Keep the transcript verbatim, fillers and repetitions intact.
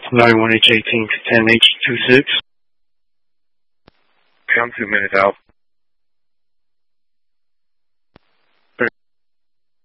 nine one H eighteen to ten H two six. Come two minutes out.